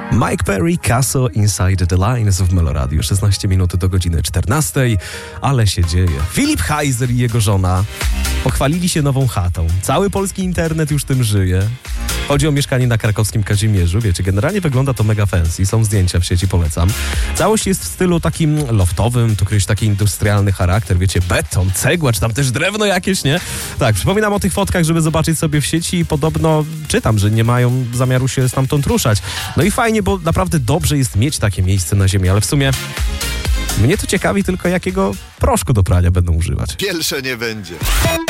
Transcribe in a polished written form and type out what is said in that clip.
Mike Perry, Caso, Inside the Lines w Meloradiu. 16 minut do godziny 14. Ale się dzieje. Filip Heiser i jego żona pochwalili się nową chatą. Cały polski internet już tym żyje. Chodzi o mieszkanie na krakowskim Kazimierzu. Wiecie, generalnie wygląda to mega fancy. Są zdjęcia w sieci, polecam. Całość jest w stylu takim loftowym, tu jakiś taki industrialny charakter. Wiecie, beton, cegła, czy tam też drewno jakieś, nie? Tak, przypominam o tych fotkach, żeby zobaczyć sobie w sieci i podobno czytam, że nie mają zamiaru się stamtąd ruszać. No i fajnie, bo naprawdę dobrze jest mieć takie miejsce na ziemi, ale w sumie mnie to ciekawi tylko, jakiego proszku do prania będą używać. Pierwsze nie będzie.